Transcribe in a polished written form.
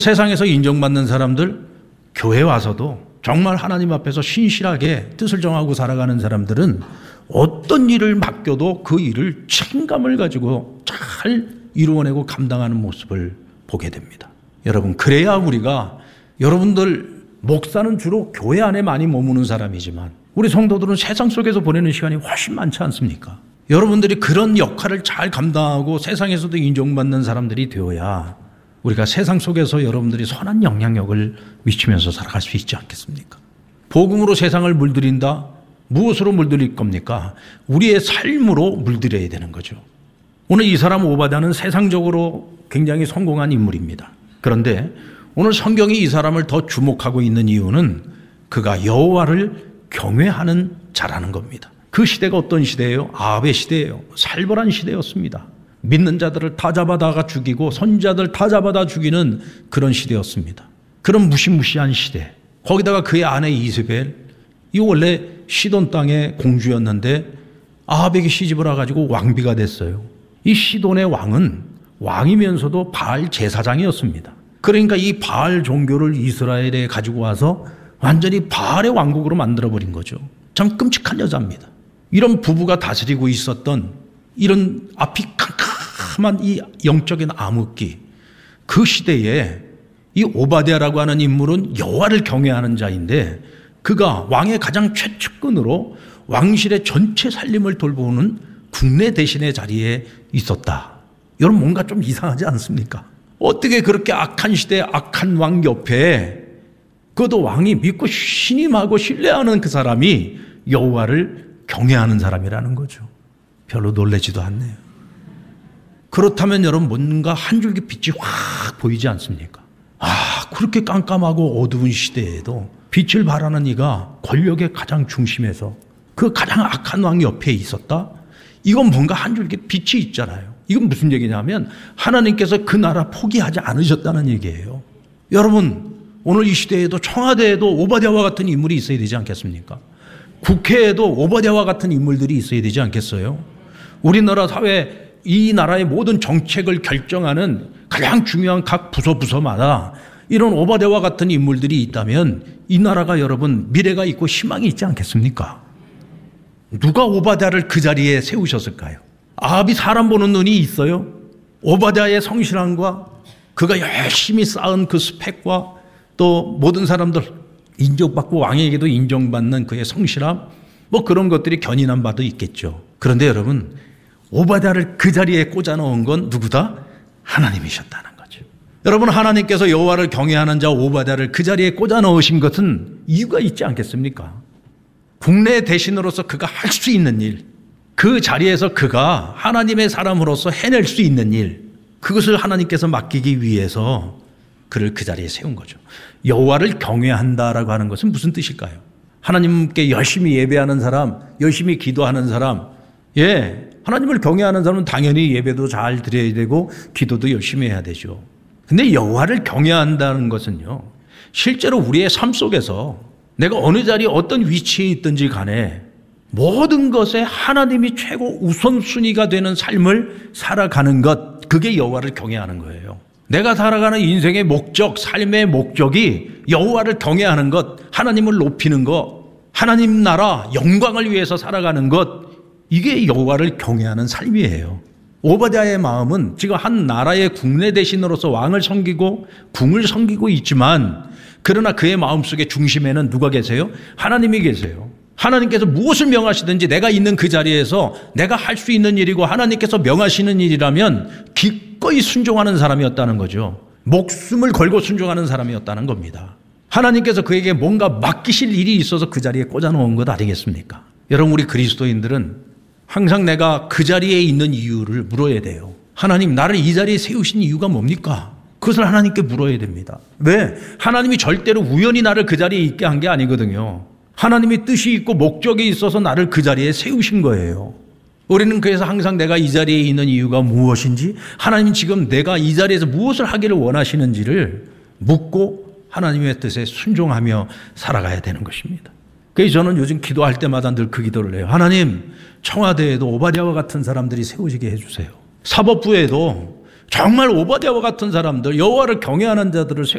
세상에서 인정받는 사람들, 교회 와서도 정말 하나님 앞에서 신실하게 뜻을 정하고 살아가는 사람들은 어떤 일을 맡겨도 그 일을 책임감을 가지고 잘 이루어내고 감당하는 모습을 보게 됩니다. 여러분, 그래야 우리가, 여러분들 목사는 주로 교회 안에 많이 머무는 사람이지만 우리 성도들은 세상 속에서 보내는 시간이 훨씬 많지 않습니까? 여러분들이 그런 역할을 잘 감당하고 세상에서도 인정받는 사람들이 되어야 우리가 세상 속에서 여러분들이 선한 영향력을 미치면서 살아갈 수 있지 않겠습니까? 복음으로 세상을 물들인다? 무엇으로 물들일 겁니까? 우리의 삶으로 물들여야 되는 거죠. 오늘 이 사람 오바댜는 세상적으로 굉장히 성공한 인물입니다. 그런데 오늘 성경이 이 사람을 더 주목하고 있는 이유는 그가 여호와를 경외하는 자라는 겁니다. 그 시대가 어떤 시대예요? 아합의 시대예요. 살벌한 시대였습니다. 믿는 자들을 다 잡아다가 죽이고 선지자들 다 잡아다 죽이는 그런 시대였습니다. 그런 무시무시한 시대. 거기다가 그의 아내 이세벨, 이 원래 시돈 땅의 공주였는데 아합에게 시집을 와가지고 왕비가 됐어요. 이 시돈의 왕은 왕이면서도 바알 제사장이었습니다. 그러니까 이 바알 종교를 이스라엘에 가지고 와서 완전히 바알의 왕국으로 만들어버린 거죠. 참 끔찍한 여자입니다. 이런 부부가 다스리고 있었던 이런 앞이 캄캄한 이 영적인 암흑기, 그 시대에 이 오바댜라고 하는 인물은 여호와를 경외하는 자인데 그가 왕의 가장 최측근으로 왕실의 전체 살림을 돌보는 국내 대신의 자리에 있었다. 여러분, 뭔가 좀 이상하지 않습니까? 어떻게 그렇게 악한 시대에 악한 왕 옆에 그것도 왕이 믿고 신임하고 신뢰하는 그 사람이 여호와를 경외하는 사람이라는 거죠. 별로 놀라지도 않네요. 그렇다면 여러분, 뭔가 한 줄기 빛이 확 보이지 않습니까? 그렇게 깜깜하고 어두운 시대에도 빛을 발하는 이가 권력의 가장 중심에서 그 가장 악한 왕 옆에 있었다? 이건 뭔가 한 줄기 빛이 있잖아요. 이건 무슨 얘기냐면 하나님께서 그 나라 포기하지 않으셨다는 얘기예요. 여러분, 오늘 이 시대에도 청와대에도 오바댜와 같은 인물이 있어야 되지 않겠습니까? 국회에도 오바댜와 같은 인물들이 있어야 되지 않겠어요? 우리나라 사회, 이 나라의 모든 정책을 결정하는 가장 중요한 각 부서마다 이런 오바댜와 같은 인물들이 있다면 이 나라가 여러분 미래가 있고 희망이 있지 않겠습니까? 누가 오바댜를 그 자리에 세우셨을까요? 아합이 사람 보는 눈이 있어요? 오바댜의 성실함과 그가 열심히 쌓은 그 스펙과 또 모든 사람들 인정받고 왕에게도 인정받는 그의 성실함, 뭐 그런 것들이 견인한 바도 있겠죠. 그런데 여러분, 오바댜를 그 자리에 꽂아 넣은 건 누구다? 하나님이셨다는 거죠. 여러분, 하나님께서 여호와를 경외하는 자 오바댜를 그 자리에 꽂아 넣으신 것은 이유가 있지 않겠습니까? 국내 대신으로서 그가 할 수 있는 일, 그 자리에서 그가 하나님의 사람으로서 해낼 수 있는 일, 그것을 하나님께서 맡기기 위해서 그를 그 자리에 세운 거죠. 여호와를 경외한다라고 하는 것은 무슨 뜻일까요? 하나님께 열심히 예배하는 사람, 열심히 기도하는 사람, 하나님을 경외하는 사람은 당연히 예배도 잘 드려야 되고 기도도 열심히 해야 되죠. 근데 여호와를 경외한다는 것은요, 실제로 우리의 삶 속에서 내가 어느 자리에 어떤 위치에 있든지 간에 모든 것에 하나님이 최고 우선순위가 되는 삶을 살아가는 것, 그게 여호와를 경외하는 거예요. 내가 살아가는 인생의 목적, 삶의 목적이 여호와를 경외하는 것, 하나님을 높이는 것, 하나님 나라 영광을 위해서 살아가는 것, 이게 여호와를 경외하는 삶이에요. 오바댜의 마음은 지금 한 나라의 국내 대신으로서 왕을 섬기고 궁을 섬기고 있지만, 그러나 그의 마음속의 중심에는 누가 계세요? 하나님이 계세요. 하나님께서 무엇을 명하시든지 내가 있는 그 자리에서 내가 할 수 있는 일이고 하나님께서 명하시는 일이라면 기꺼이 순종하는 사람이었다는 거죠. 목숨을 걸고 순종하는 사람이었다는 겁니다. 하나님께서 그에게 뭔가 맡기실 일이 있어서 그 자리에 꽂아놓은 것 아니겠습니까? 여러분, 우리 그리스도인들은 항상 내가 그 자리에 있는 이유를 물어야 돼요. 하나님, 나를 이 자리에 세우신 이유가 뭡니까? 그것을 하나님께 물어야 됩니다. 왜? 하나님이 절대로 우연히 나를 그 자리에 있게 한 게 아니거든요. 하나님이 뜻이 있고 목적이 있어서 나를 그 자리에 세우신 거예요. 우리는 그래서 항상 내가 이 자리에 있는 이유가 무엇인지, 하나님 지금 내가 이 자리에서 무엇을 하기를 원하시는지를 묻고 하나님의 뜻에 순종하며 살아가야 되는 것입니다. 그래서 저는 요즘 기도할 때마다 늘 그 기도를 해요. 하나님, 청와대에도 오바댜와 같은 사람들이 세우시게 해주세요. 사법부에도 정말 오바댜와 같은 사람들, 여호와를 경외하는 자들을